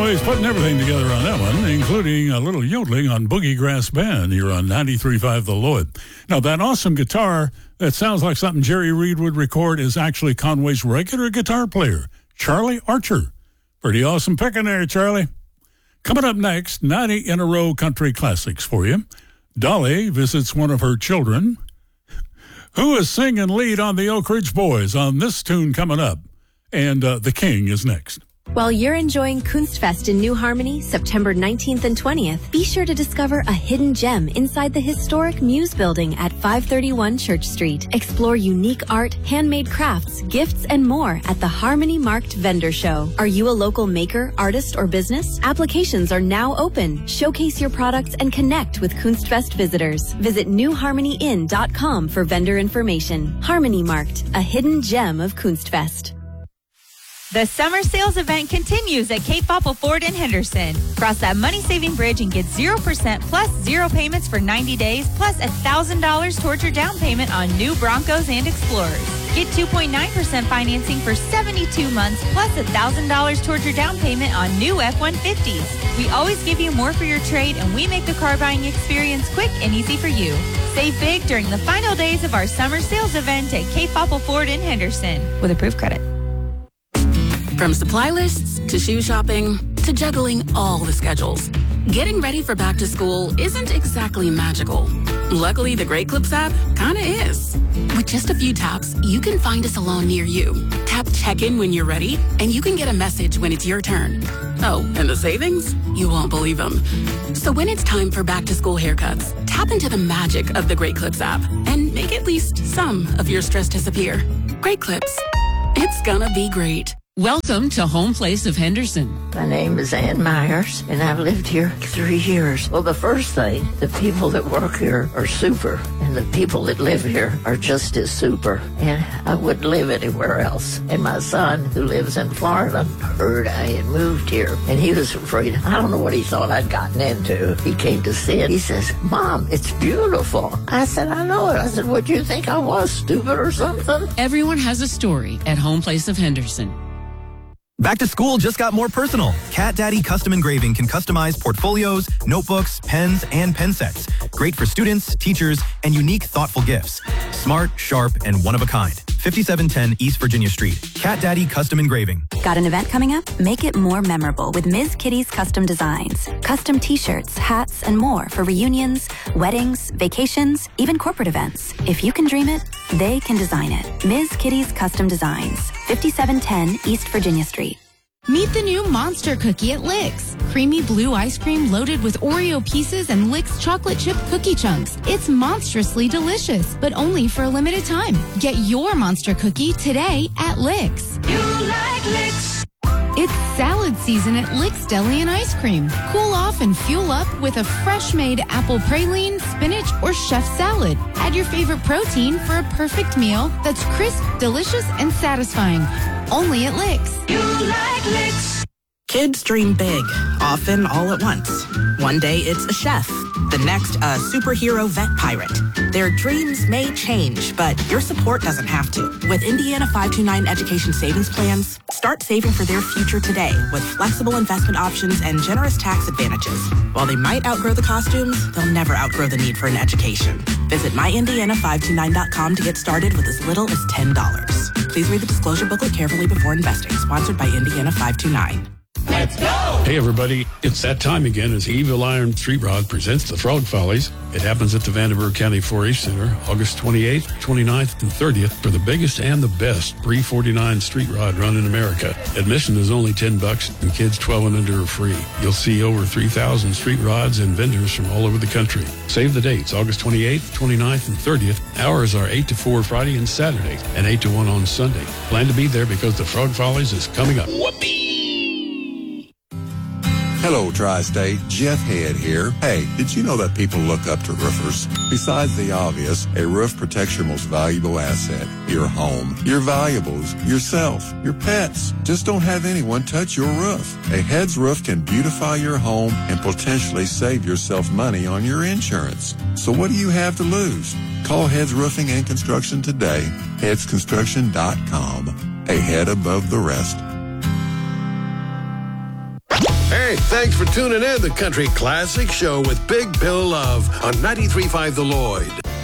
Well, he's putting everything together on that one, including a little yodeling on Boogie Grass Band here on 93.5 The Lloyd. Now, that awesome guitar that sounds like something Jerry Reed would record is actually Conway's regular guitar player, Charlie Archer. Pretty awesome picking there, Charlie. Coming up next, 90 in a row country classics for you. Dolly visits one of her children, who is singing lead on the Oak Ridge Boys on this tune coming up. And The King is next. While you're enjoying Kunstfest in New Harmony, September 19th and 20th, be sure to discover a hidden gem inside the historic Muse building at 531 Church Street. Explore unique art, handmade crafts, gifts, and more at the Harmony Marked Vendor Show. Are you a local maker, artist, or business? Applications are now open. Showcase your products and connect with Kunstfest visitors. Visit newharmonyinn.com for vendor information. Harmony Marked, a hidden gem of Kunstfest. The summer sales event continues at Cape Popple Ford in Henderson. Cross that money-saving bridge and get 0% plus 0 payments for 90 days, plus $1,000 towards your down payment on new Broncos and Explorers. Get 2.9% financing for 72 months, plus $1,000 towards your down payment on new F-150s. We always give you more for your trade, and we make the car buying experience quick and easy for you. Save big during the final days of our summer sales event at Cape Popple Ford in Henderson with approved credit. From supply lists to shoe shopping to juggling all the schedules, getting ready for back to school isn't exactly magical. Luckily, the Great Clips app kinda is. With just a few taps, you can find a salon near you. Tap check-in when you're ready, and you can get a message when it's your turn. Oh, and the savings? You won't believe them. So when it's time for back-to-school haircuts, tap into the magic of the Great Clips app and make at least some of your stress disappear. Great Clips. It's gonna be great. Welcome to Home Place of Henderson. My name is Ann Myers, and I've lived here 3 years. Well, the first thing, the people that work here are super, and the people that live here are just as super, and I wouldn't live anywhere else. And my son, who lives in Florida, heard I had moved here, and he was afraid. I don't know what he thought I'd gotten into. He came to see it. He says, "Mom, it's beautiful." I said, "I know it." I said, "What do you think I was, stupid or something?" Everyone has a story at Home Place of Henderson. Back to school just got more personal. Cat Daddy Custom Engraving can customize portfolios, notebooks, pens, and pen sets. Great for students, teachers, and unique, thoughtful gifts. Smart, sharp, and one of a kind. 5710 East Virginia Street. Cat Daddy Custom Engraving. Got an event coming up? Make it more memorable with Ms. Kitty's Custom Designs. Custom t-shirts, hats, and more for reunions, weddings, vacations, even corporate events. If you can dream it, they can design it. Ms. Kitty's Custom Designs. 5710 East Virginia Street. Meet the new Monster Cookie at Licks. Creamy blue ice cream loaded with Oreo pieces and Licks chocolate chip cookie chunks. It's monstrously delicious, but only for a limited time. Get your Monster Cookie today at Licks. You like Licks. It's salad season at Licks Deli and Ice Cream. Cool off and fuel up with a fresh-made apple praline, spinach, or chef salad. Add your favorite protein for a perfect meal that's crisp, delicious, and satisfying. Only at Licks. You like Licks. Kids dream big, often all at once. One day it's a chef, the next a superhero vet pirate. Their dreams may change, but your support doesn't have to. With Indiana 529 Education Savings Plans, start saving for their future today with flexible investment options and generous tax advantages. While they might outgrow the costumes, they'll never outgrow the need for an education. Visit myindiana529.com to get started with as little as $10. Please read the disclosure booklet carefully before investing. Sponsored by Indiana 529. Let's go! Hey everybody, it's that time again as Evil Iron Street Rod presents the Frog Follies. It happens at the Vanderburgh County 4-H Center, August 28th, 29th, and 30th for the biggest and the best pre-49 street rod run in America. Admission is only $10 and kids 12 and under are free. You'll see over 3,000 street rods and vendors from all over the country. Save the dates, August 28th, 29th, and 30th. Hours are 8 to 4 Friday and Saturday and 8 to 1 on Sunday. Plan to be there because the Frog Follies is coming up. Whoopee! Hello, Tri-State. Jeff Head here. Hey, did you know that people look up to roofers? Besides the obvious, a roof protects your most valuable asset, your home, your valuables, yourself, your pets. Just don't have anyone touch your roof. A Head's roof can beautify your home and potentially save yourself money on your insurance. So what do you have to lose? Call Heads Roofing and Construction today. headsconstruction.com. A head above the rest. Hey, thanks for tuning in. The Country Classic Show with Big Bill Love on 93.5 The Lloyd.